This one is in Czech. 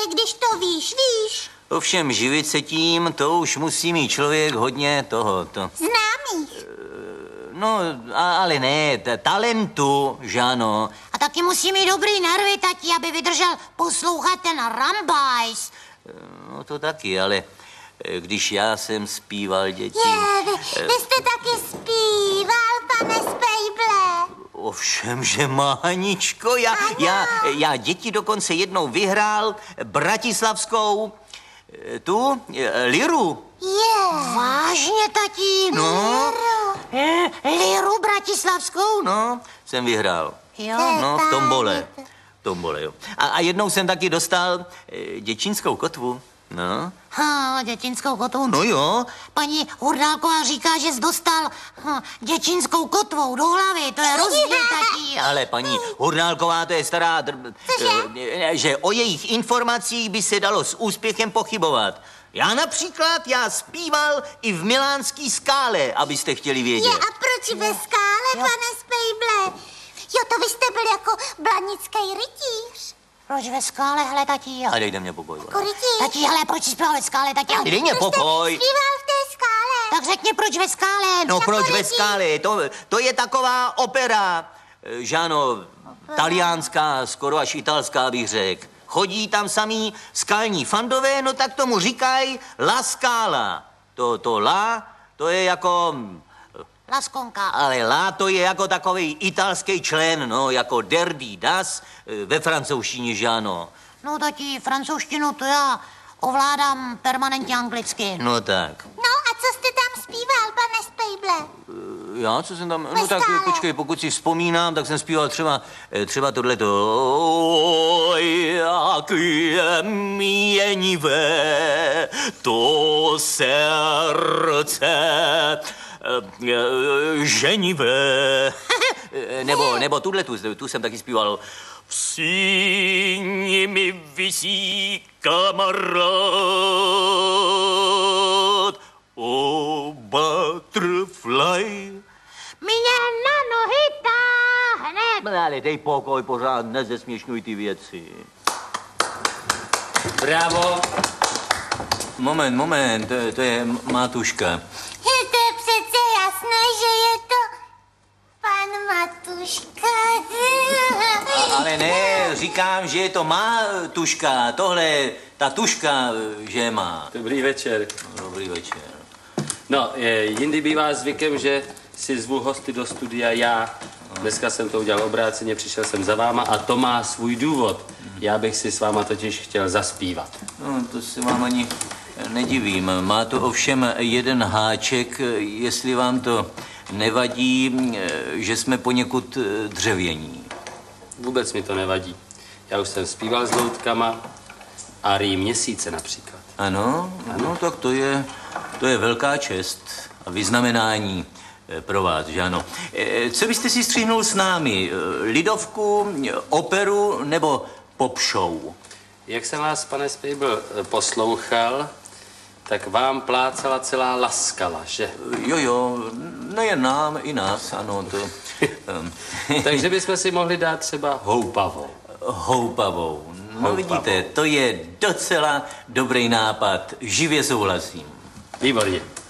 když to víš? Ovšem živit se tím, to už musí mít člověk hodně tohoto. Známých. No, ale ne, talentu, že ano. A taky musí mít dobrý nervy, tati, aby vydržel poslouchat ten rambajs. No to taky, ale když já jsem zpíval děti... Vy jste taky zpíval, pane Spejble. Ovšem, že má, Haničko, já děti dokonce jednou vyhrál bratislavskou, tu, liru. Vážně, tati? No. Liru bratislavskou? No, jsem vyhrál. Jo. No, v tombole, jo. A jednou jsem taky dostal děčínskou kotvu, no. Děčínskou kotvu? No jo. Paní Hurdálková říká, že jsi dostal děčínskou kotvou do hlavy, to je rozdíl, tati. Ale paní Hurdálková, to je stará... že o jejich informacích by se dalo s úspěchem pochybovat. Já zpíval i v milánský Skále, abyste chtěli vědět. A proč ve Skále, pane Spejble? Jo, to vy jste byl jako blanický rytíř. Proč ve Skále, hele, tati? A dejte mě pokoj. Jako rytíř? Tati, hele, proč jsi zpíval ve Skále, tati? Dej mě pokoj. Zpíval v té Skále. Tak řekni, proč ve Skále? No proč ve Skále? To je taková opera, že ano, taliánská, skoro až italská bych řekl. Chodí tam samý skalní fandové, no tak tomu říkají La Scala. To la, to je jako... Laskonka. Ale la to je jako takový italský člen, no, jako der die das, ve francouzštině, že ano. No, tati, francouzštinu to já ovládám permanentně anglicky. No tak. No a co jste tam zpíval, pane Spejble? Já, co jsem tam, no tak počkej, pokud si vzpomínám, tak jsem zpíval třeba tohleto. Oj, jak je měnivé to srdce ženivé. nebo tu jsem taky zpíval. V síni mi visí kamarád, butterfly. Mě na nohy táhne. Ale dej pokoj, pořád nezesměšňuj ty věci. Bravo. Moment, to je Matuška. To je přece jasné, že je to pan Matuška. Ale ne, říkám, že je to má tuška. Tohle, ta tuška, že má. Dobrý večer. Dobrý večer. No, jindy bývá zvykem, že si zvu hosty do studia já. Dneska jsem to udělal obráceně, přišel jsem za váma a to má svůj důvod. Já bych si s váma totiž chtěl zaspívat. No, to se vám ani nedivím. Má to ovšem jeden háček, jestli vám to nevadí, že jsme poněkud dřevění. Vůbec mi to nevadí. Já už jsem zpíval s loutkama a rý měsíce například. Ano? No tak to je velká čest a vyznamenání pro vás, že ano. Co byste si stříhnul s námi? Lidovku, operu nebo pop show? Jak jsem vás, pane Spejbl, poslouchal, tak vám plácala celá La Scala, že? Jo, nejen nám, i nás, ano, to... Takže bychom si mohli dát třeba houpavou. Houpavou. No vidíte, to je docela dobrý nápad. Živě souhlasím. Výborně.